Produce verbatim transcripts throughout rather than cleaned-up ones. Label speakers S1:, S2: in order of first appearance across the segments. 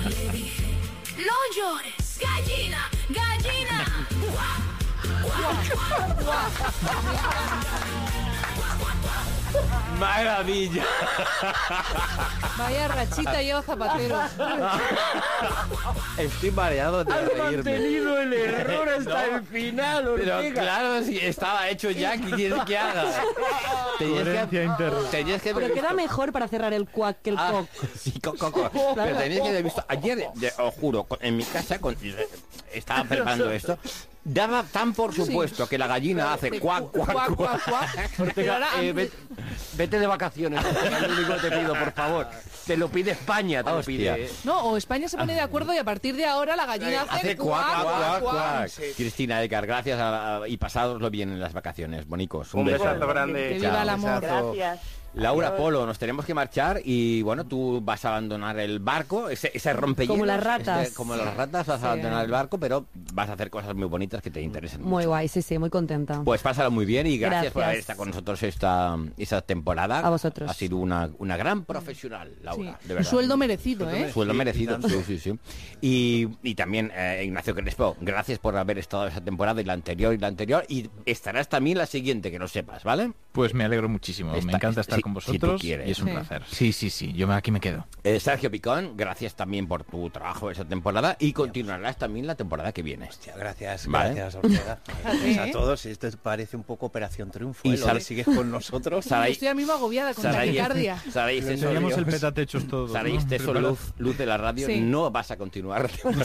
S1: le dije, no llores, gallina, gallina.
S2: ¡Maravilla!
S3: Vaya rachita lleva Zapatero.
S2: Estoy mareado de
S4: Has
S2: reírme.
S4: mantenido el error hasta
S2: No,
S4: el final,
S2: Pero
S4: Ortega.
S2: claro, si estaba hecho ya, ¿qué quieres que haga? Tenías
S5: Coherencia
S2: que,
S5: interna.
S2: tenías que haber
S6: Pero queda
S2: visto-
S6: mejor para cerrar el cuac que el
S2: Ah,
S6: coc.
S2: sí, co- co- co. Pero tenías que haber visto. Ayer, de- os juro, con- en mi casa con- estaba preparando esto. Daba tan por supuesto que la gallina hace cuac, cuac,
S3: Cuac,
S2: cuac.
S3: cuac, cuac. Pero
S4: Ortega,
S3: ahora
S4: eh,
S3: antes-
S4: vete, vete de vacaciones. Es lo único que te pido, por favor. Te lo pide España, te lo
S2: Hostia.
S4: pide. ¿eh?
S3: No, o España se pone de acuerdo y a partir de ahora la gallina hace,
S2: Hace cuac, cuac, cuac, cuac.
S3: Sí.
S2: Cristina, Edgar, gracias a- a- y pasádoslo bien en las vacaciones, bonicos.
S4: Un
S2: beso.
S4: besazo grande.
S3: Que viva
S2: Chao.
S3: el amor.
S7: Gracias.
S2: Laura, Polo, nos tenemos que marchar y bueno, tú vas a abandonar el barco, ese, ese rompehielos.
S6: Como las ratas.
S2: este- como las ratas vas
S3: Sí.
S2: a abandonar el barco, pero vas a hacer cosas muy bonitas que te interesen.
S6: Muy
S2: mucho.
S6: guay, sí, sí, muy contenta.
S2: Pues pásalo muy bien y gracias,
S6: Gracias.
S2: por haber estado con nosotros esta, esta temporada.
S6: A vosotros.
S2: Ha sido una, una gran profesional, Laura,
S3: Sí.
S2: de
S3: Un
S2: verdad.
S3: sueldo merecido, ¿eh?
S2: Sueldo
S5: Sí,
S2: merecido,
S5: y tanto.
S2: sí, sí, sí. Y, y también, eh, Ignacio Crespo, gracias por haber estado esa temporada y la anterior y la anterior. Y estarás también la siguiente, que lo sepas, ¿vale?
S5: Pues me alegro muchísimo.
S2: Está-
S5: me encanta estar
S2: si-
S5: con
S2: si tú
S5: vosotros
S2: quieres.
S5: y es un
S3: Sí.
S5: placer. Sí, sí, sí. Yo me- aquí me quedo.
S2: Eh, Sergio Picón, gracias también por tu trabajo esa temporada y continuarás también la temporada que viene.
S8: Hostia, gracias,
S2: Vale.
S8: gracias, Ortega. Gracias
S3: ¿Eh?
S8: a todos. Esto parece un poco Operación Triunfo.
S2: Y
S8: ¿eh? Lo
S2: Sara-
S8: de sigues con nosotros.
S2: Saray-
S3: Estoy a mí mismo agobiada con
S2: Saray-
S3: taquicardia.
S2: Saray Ceso-
S5: Teníamos el petatechos todos.
S2: Saray
S5: ¿no?
S2: Ceso,
S5: Prepara-
S2: luz, luz de la radio,
S3: Sí.
S2: no vas a continuar.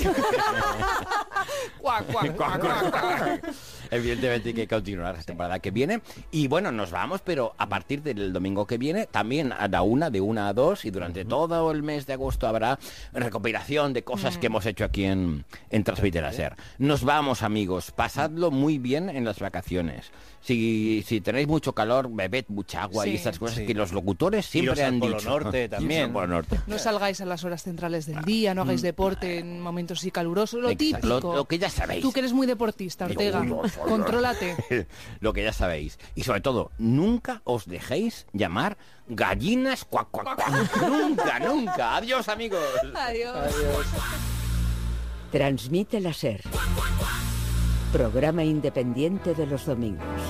S3: Cuac, cuac, cuac, cuac, cuac.
S2: Evidentemente hay que continuar la temporada que viene. Y bueno, nos vamos, pero a partir del domingo que viene, también a la una, de una a dos, y durante todo el mes de agosto habrá recopilación de cosas que hemos hecho aquí en, en Transmite la Ser. Nos vamos, amigos. Pasadlo muy bien en las vacaciones. Si, si tenéis mucho calor, bebed mucha agua y
S3: Sí.
S2: esas cosas
S8: Sí.
S2: que los locutores siempre
S8: Iros al
S2: han
S8: Polo
S2: dicho.
S8: Norte
S2: Iros
S8: también.
S2: al Polo Norte.
S3: No salgáis a las horas centrales del día, no hagáis deporte en momentos así calurosos, lo
S2: Exacto. Lo-
S3: típico.
S2: lo que ya sabéis.
S3: Tú que eres muy deportista, Ortega,
S2: Digo, uy, no,
S3: contrólate.
S2: Lo que ya sabéis. Y sobre todo, nunca os dejéis llamar gallinas cuac, cuac, cuac. Nunca, nunca. Adiós, amigos.
S3: Adiós.
S9: Transmite la SER. Programa independiente de los domingos.